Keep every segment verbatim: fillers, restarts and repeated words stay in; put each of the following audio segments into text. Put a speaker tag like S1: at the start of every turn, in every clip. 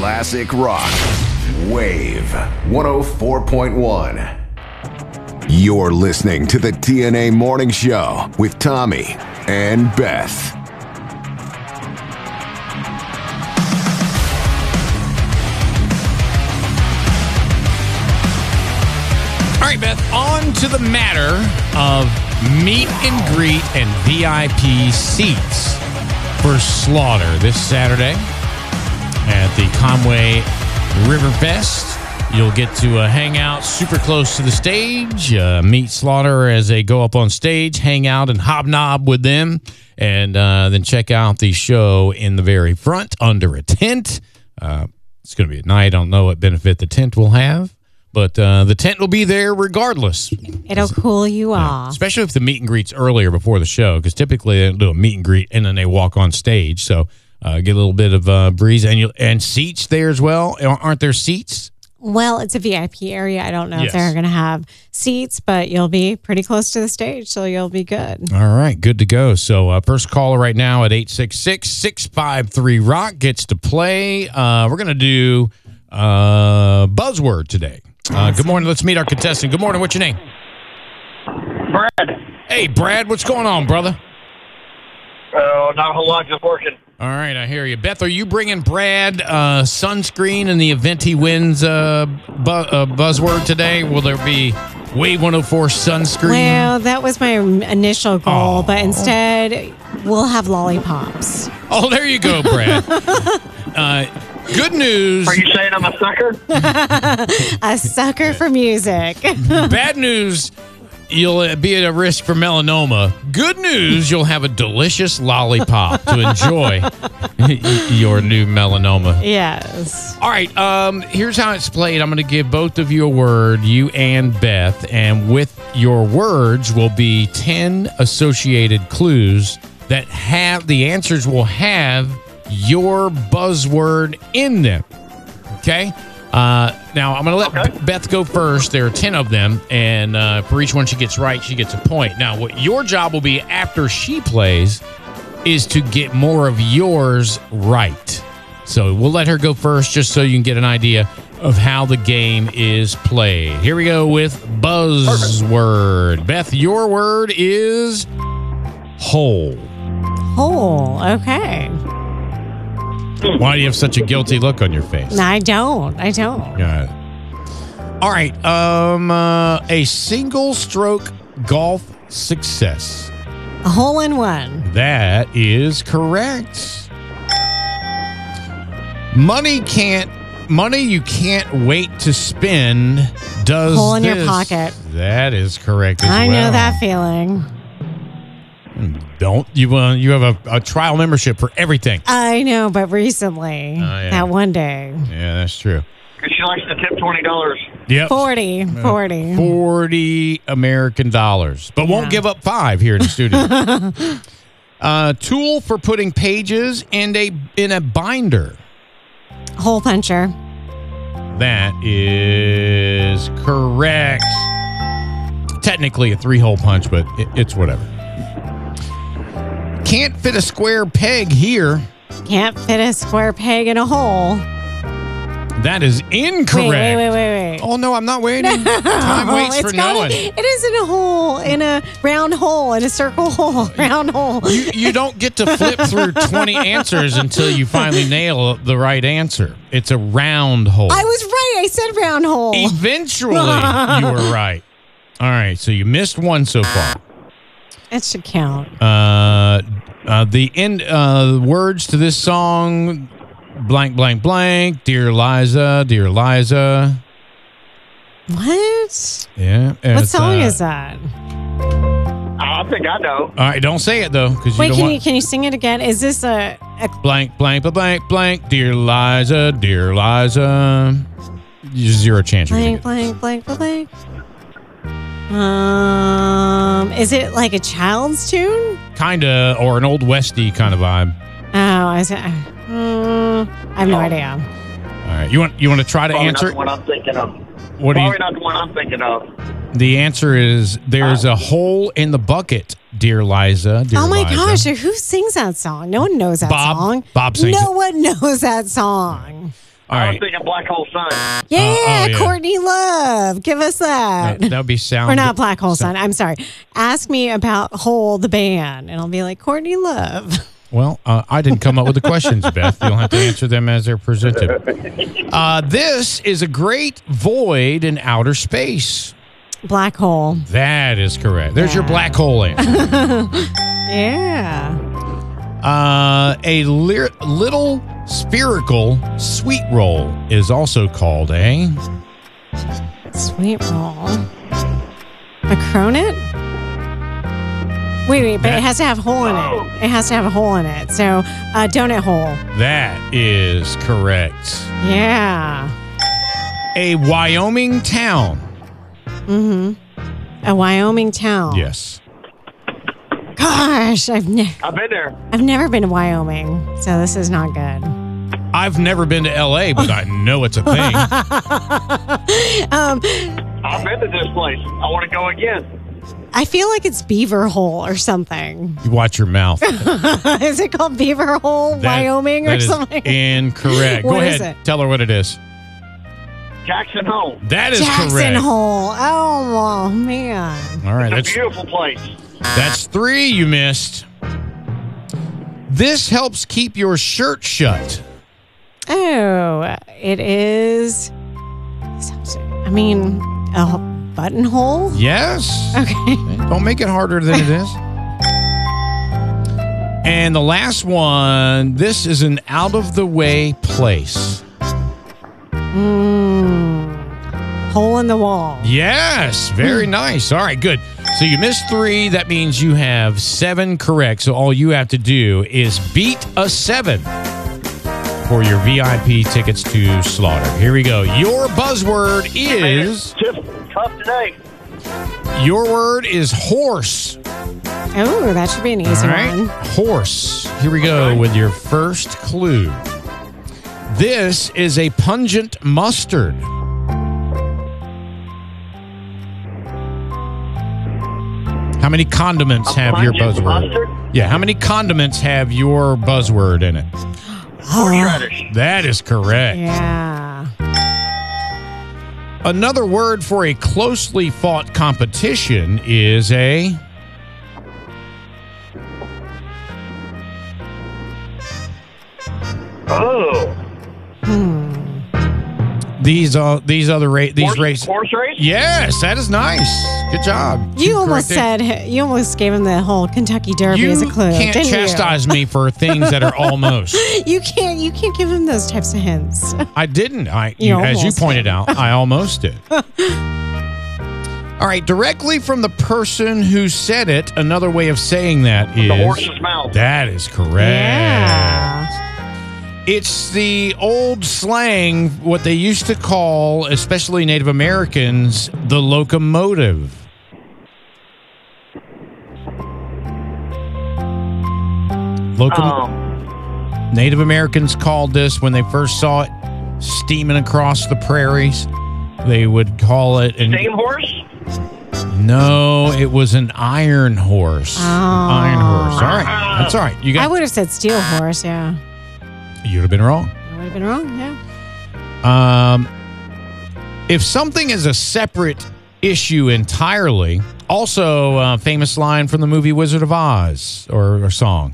S1: Classic rock. Wave one oh four point one. You're listening to the T N A Morning Show with Tommy and Beth.
S2: All right, Beth, on to the matter of meet and greet and V I P seats for Slaughter this Saturday at the Conway Riverfest. You'll get to uh, hang out super close to the stage, uh, meet Slaughter as they go up on stage, hang out and hobnob with them, and uh, then check out the show in the very front under a tent. Uh, it's going to be a night. I don't know what benefit the tent will have. But uh, the tent will be there regardless.
S3: It'll cool you
S2: yeah.
S3: off.
S2: Especially if the meet and greet's earlier before the show, because typically they do a meet and greet and then they walk on stage. So uh, get a little bit of uh, breeze. And you and seats there as well. Aren't there seats?
S3: Well, it's a V I P area. I don't know
S2: yes.
S3: if they're going to have seats, but you'll be pretty close to the stage, so you'll be good.
S2: All right, good to go. So uh, first caller right now at eight six six, six five three, rock gets to play. Uh, we're going to do uh, Buzzword today. Uh, good morning. Let's meet our contestant. Good morning. What's your name?
S4: Brad.
S2: Hey, Brad. What's going on, brother?
S4: Oh, uh, not a whole lot. Just working.
S2: All right. I hear you. Beth, are you bringing Brad uh, sunscreen in the event he wins uh, bu- uh, Buzzword today? Will there be Wave one oh four sunscreen?
S3: Well, that was my initial goal,
S2: oh.
S3: but instead we'll have lollipops.
S2: Oh, there you go, Brad. uh, good news.
S4: Are you saying I'm a sucker?
S3: A sucker for music.
S2: Bad news, you'll be at a risk for melanoma. Good news, you'll have a delicious lollipop to enjoy your new melanoma.
S3: Yes.
S2: All right, um, here's how it's played. I'm going to give both of you a word, you and Beth, and with your words will be ten associated clues that have, the answers will have your buzzword in them. Okay? Uh, now, I'm going to let okay. Beth go first. There are ten of them, and uh, for each one she gets right, she gets a point. Now, what your job will be after she plays is to get more of yours right. So we'll let her go first just so you can get an idea of how the game is played. Here we go with buzzword. Perfect. Beth, your word is whole.
S3: Whole, okay.
S2: Why do you have such a guilty look on your face?
S3: I don't. I don't.
S2: Got it. All right. Um, uh, a single stroke golf success.
S3: A hole in one.
S2: That is correct. Money can't. Money you can't wait to spend does
S3: hole in
S2: this.
S3: your pocket.
S2: That is correct as
S3: I
S2: well.
S3: know that feeling.
S2: Don't you? Uh, you have a, a trial membership for everything.
S3: I know, but recently, uh, yeah. that one day.
S2: Yeah, that's true.
S4: Because she likes to tip twenty dollars.
S2: Yep.
S3: Forty. Forty.
S2: Uh, Forty American dollars, but yeah. won't give up five here in the studio. uh, tool for putting pages in a in a binder.
S3: Hole puncher.
S2: That is correct. Technically a three-hole punch, but it, it's whatever. Can't fit a square peg here.
S3: Can't fit a square peg in a hole.
S2: That is incorrect.
S3: Wait, wait, wait, wait, wait.
S2: Oh, no, I'm not waiting. Time waits for no one.
S3: It isn't a hole in a round hole, in a circle hole, round hole.
S2: You, you don't get to flip through twenty answers until you finally nail the right answer. It's a round hole.
S3: I was right. I said round hole.
S2: Eventually, you were right. All right, so you missed one so far.
S3: That should count.
S2: Uh, uh, the end uh, words to this song, blank, blank, blank. Dear Liza, dear Liza.
S3: What?
S2: Yeah.
S3: What song
S2: uh,
S3: is that?
S4: I think I know.
S2: All right, don't say it though, because you
S3: Wait,
S2: don't
S3: can
S2: want...
S3: you can you sing it again? Is this a, a
S2: blank, blank, blank, blank? Dear Liza, dear Liza. Zero chance.
S3: Blank, blank, blank, blank, blank. Um, is it like a child's tune?
S2: Kinda, or an old Westy kind of vibe.
S3: Oh, I said, uh, I have no
S4: oh.
S3: idea.
S2: All right, you want you want to try to
S4: Probably
S2: answer?
S4: Not the one I'm thinking of.
S2: What do
S4: Probably
S2: you?
S4: not the one I'm thinking of.
S2: The answer is there's
S4: uh,
S2: a hole in the bucket, dear Liza. Dear
S3: oh my
S2: Liza.
S3: gosh, who sings that song? No one knows that
S2: Bob,
S3: song.
S2: Bob sings
S3: No
S2: it.
S3: one knows that song.
S2: All
S4: I was
S2: right.
S4: thinking Black Hole Sun.
S3: Yeah,
S2: oh, yeah.
S3: Courtney Love. Give us that.
S2: That would be sound.
S3: Or not Black Hole Sun. I'm sorry. Ask me about Hole the band, and I'll be like, Courtney Love.
S2: Well, uh, I didn't come up with the questions, Beth. You'll have to answer them as they're presented. Uh, this is a great void in outer space.
S3: Black hole.
S2: That is correct. There's
S3: Yeah.
S2: your black hole answer.
S3: Yeah.
S2: Uh, a li- little spherical sweet roll is also called a...
S3: Sweet roll. A cronut? Wait, wait, but
S2: That-
S3: it has to have a hole in it. It has to have a hole in it. So, uh, donut hole.
S2: That is correct.
S3: Yeah.
S2: A Wyoming town.
S3: Mm-hmm. A Wyoming town.
S2: Yes.
S3: Gosh, I've ne-
S4: I've been there.
S3: I've never been to Wyoming, so this is not good.
S2: I've never been to L A, but I know it's a thing.
S3: um,
S4: I've been to this place. I want to go again.
S3: I feel like it's Beaver Hole or something.
S2: You watch your mouth.
S3: Is it called Beaver Hole,
S2: That-
S3: Wyoming,
S2: that
S3: or
S2: is
S3: something?
S2: Incorrect. Go
S3: What
S2: ahead.
S3: is it?
S2: Tell her what it is.
S4: Jackson Hole.
S2: That is
S3: Jackson
S2: correct.
S3: Hole. Oh, man.
S2: All right.
S4: It's a
S2: That's,
S4: beautiful place.
S2: that's three you missed. This helps keep your shirt shut.
S3: Oh, it is. I mean, a buttonhole?
S2: Yes.
S3: Okay.
S2: Don't make it harder than it is. And the last one, this is an out-of-the-way place.
S3: Mm. Hole in the wall.
S2: Yes, very nice. All right, good. So you missed three. That means you have seven correct. So all you have to do is beat a seven for your V I P tickets to Slaughter. Here we go. Your buzzword is...
S4: Just tough today.
S2: Your word is horse.
S3: Oh, that should be an easy
S2: All right.
S3: one.
S2: Horse. Here we go with your first clue. This is a pungent mustard. How many condiments
S4: A
S2: have your
S4: pungent
S2: buzzword?
S4: mustard?
S2: Yeah, how many condiments have your buzzword in it?
S4: Horseradish.
S2: That is correct.
S3: Yeah.
S2: Another word for a closely fought competition is a...
S4: Oh.
S3: Hmm.
S2: These uh these other ra- these
S4: Horse,
S2: races.
S4: horse race?
S2: Yes, that is nice. Good job.
S3: You almost
S2: correct it.
S3: said, you almost gave him the whole Kentucky Derby
S2: You
S3: as a clue.
S2: can't
S3: didn't
S2: chastise me for things that are almost.
S3: You? you can't. You can't give him those types of hints.
S2: I didn't. I,
S3: You
S2: you, as you
S3: almost
S2: pointed
S3: did.
S2: out, I almost did. All right, directly from the person who said it, another way of saying that is
S4: The horse's mouth.
S2: That is correct.
S3: Yeah.
S2: It's the old slang, what they used to call, especially Native Americans, the locomotive. Locom-
S4: Um,
S2: Native Americans called this when they first saw it steaming across the prairies. They would call it an
S4: steam horse?
S2: no, it was an iron horse.
S3: Oh.
S2: Iron horse. All right, that's all right. You
S3: I
S2: got.
S3: would have said steel horse. Yeah.
S2: You'd have been wrong.
S3: I would have been wrong. Yeah.
S2: Um, if something is a separate issue entirely, also a famous line from the movie Wizard of Oz or, or song.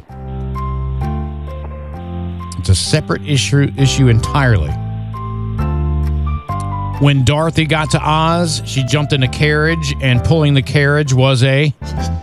S2: It's a separate issue issue entirely. When Dorothy got to Oz, she jumped in a carriage, and pulling the carriage was a...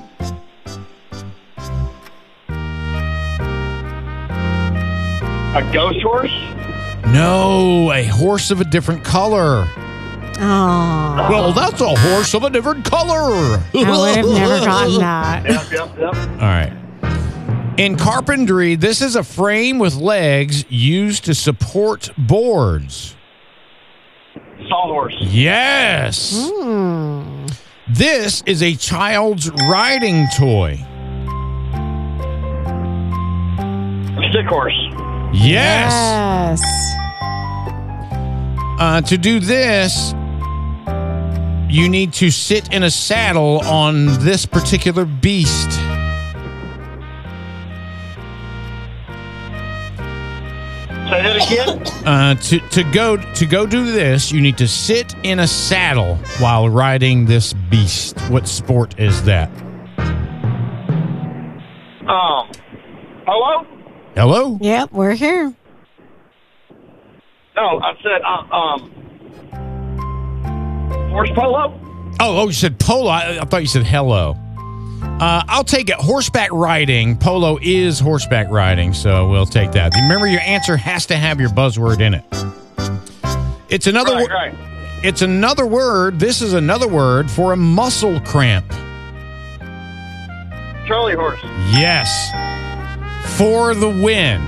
S4: A ghost horse?
S2: No, a horse of a different color.
S3: Oh.
S2: Well, that's a horse of a different color.
S3: I would have never gotten that.
S4: Yep, yep, yep.
S2: All right. In carpentry, this is a frame with legs used to support boards.
S4: Sawhorse.
S2: Yes.
S3: Hmm.
S2: This is a child's riding toy.
S4: Stick horse.
S2: Yes.
S3: Yes.
S2: Uh, to do this, you need to sit in a saddle on this particular beast.
S4: Say that that again?
S2: Uh, to to go to go do this, you need to sit in a saddle while riding this beast. What sport is that?
S4: Um, hello?
S2: Hello?
S3: Yep, we're here.
S4: No, I said, uh, um, horse polo?
S2: Oh, oh, you said polo. I, I thought you said hello. Uh, I'll take it. Horseback riding. Polo is horseback riding, so we'll take that. Remember, your answer has to have your buzzword in it. It's another.
S4: Right,
S2: wo-
S4: right.
S2: It's another word. This is another word for a muscle cramp.
S4: Charlie horse.
S2: Yes, for the win.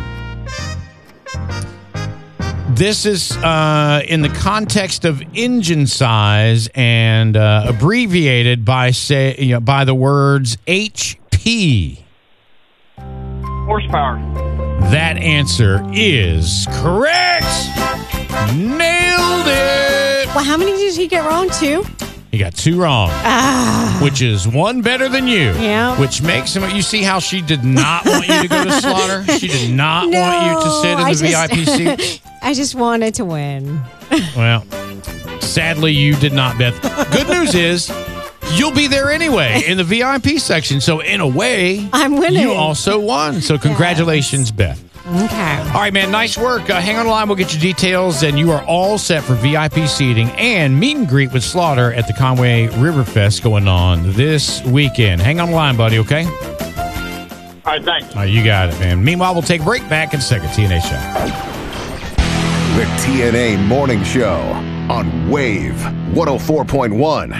S2: This is uh, in the context of engine size and uh, abbreviated by say you know, by the words H P.
S4: Horsepower.
S2: That answer is correct. Nailed it.
S3: Well, how many did he get wrong? Two?
S2: You got two wrong,
S3: Ah.
S2: which is one better than you.
S3: Yeah.
S2: Which makes him. You see how she did not want you to go to Slaughter? She did not
S3: No,
S2: want you to sit in the
S3: I
S2: V I P
S3: just-
S2: seat.
S3: I just wanted to win.
S2: Well, sadly, you did not, Beth. Good news is you'll be there anyway in the V I P section. So, in a way,
S3: I'm winning.
S2: you also won. So, congratulations, Beth.
S3: Okay.
S2: All right, man. Nice work. Uh, hang on the line. We'll get you details, and you are all set for V I P seating and meet and greet with Slaughter at the Conway River Fest going on this weekend. Hang on the line, buddy, okay? All
S4: All right, thanks.
S2: right, you got it, man. Meanwhile, we'll take a break. Back in a second. T N A Show.
S1: The T N A Morning Show on Wave one oh four point one.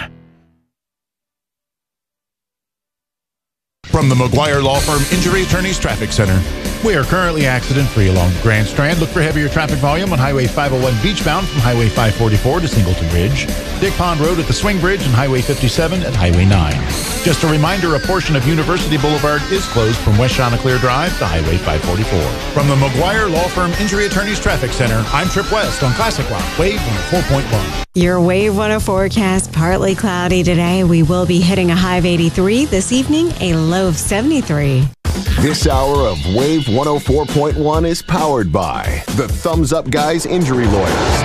S5: From the McGuire Law Firm Injury Attorneys Traffic Center. We are currently accident-free along the Grand Strand. Look for heavier traffic volume on Highway five oh one beachbound from Highway five forty-four to Singleton Ridge, Dick Pond Road at the Swing Bridge, and Highway fifty-seven at Highway nine. Just a reminder, a portion of University Boulevard is closed from West Chanticleer Drive to Highway five forty-four. From the McGuire Law Firm Injury Attorneys Traffic Center, I'm Trip West on Classic Rock, Wave one oh four point one.
S3: Your Wave one oh forecast, partly cloudy today. We will be hitting a high of eighty-three this evening, a low of seventy-three.
S1: This hour of Wave one oh four point one is powered by the Thumbs Up Guys Injury Lawyers.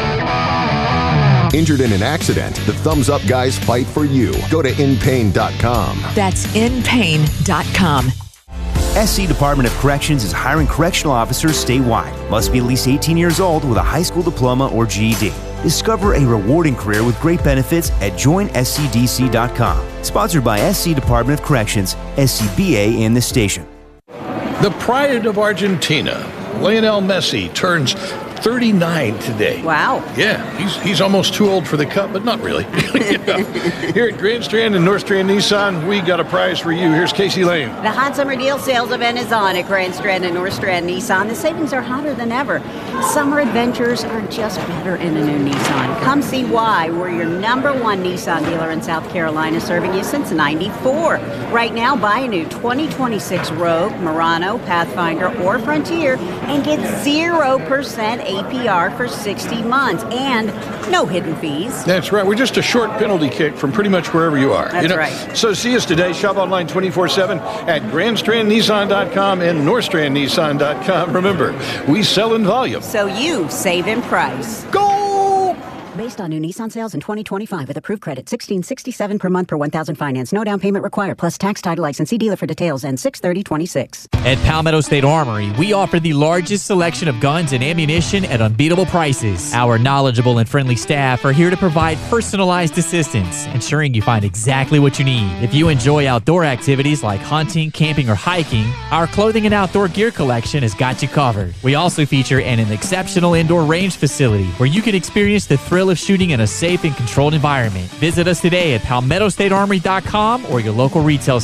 S1: Injured in an accident, the Thumbs Up Guys fight for you. Go to in pain dot com.
S6: That's in pain dot com.
S7: S C Department of Corrections is hiring correctional officers statewide. Must be at least eighteen years old with a high school diploma or G E D. Discover a rewarding career with great benefits at join S C D C dot com. Sponsored by S C Department of Corrections, S C B A, and the station.
S8: The pride of Argentina, Lionel Messi, turns thirty-nine today.
S9: Wow.
S8: Yeah, he's he's almost too old for the cup, but not really. You know, here at Grand Strand and North Strand Nissan, we got a prize for you. Here's Casey Lane.
S9: The hot summer deal sales event is on at Grand Strand and North Strand Nissan. The savings are hotter than ever. Summer adventures are just better in a new Nissan. Come see why. We're your number one Nissan dealer in South Carolina, serving you since ninety-four. Right now, buy a new twenty twenty-six Rogue, Murano, Pathfinder, or Frontier and get zero percent A P R for sixty months and no hidden fees.
S8: That's right. We're just a short penalty kick from pretty much wherever you are.
S9: That's
S8: you know?
S9: right.
S8: So see us today. Shop online twenty-four seven at grand strand nissan dot com and north strand nissan dot com. Remember, we sell in volume.
S9: So you save in price.
S8: Go!
S9: Based on new Nissan sales in twenty twenty-five with approved credit, sixteen sixty-seven per month per one thousand finance. No down payment required, plus tax, title, license. See dealer for details and six thirty twenty-six.
S10: At Palmetto State Armory, we offer the largest selection of guns and ammunition at unbeatable prices. Our knowledgeable and friendly staff are here to provide personalized assistance, ensuring you find exactly what you need. If you enjoy outdoor activities like hunting, camping, or hiking, our clothing and outdoor gear collection has got you covered. We also feature an, an exceptional indoor range facility where you can experience the thrill of shooting in a safe and controlled environment. Visit us today at palmetto state armory dot com or your local retail